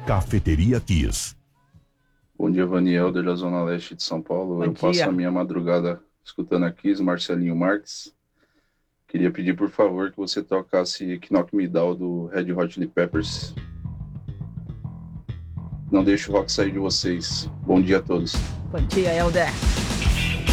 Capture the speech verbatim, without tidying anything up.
Cafeteria Kiss. Bom dia, Vaniel, da Zona Leste de São Paulo. Bom Eu dia. passo a minha madrugada escutando a Kiss, Marcelinho Marques. Queria pedir, por favor, que você tocasse Knock Me Down do Red Hot Chili Peppers. Não deixe o rock sair de vocês. Bom dia a todos. Bom dia, Helder.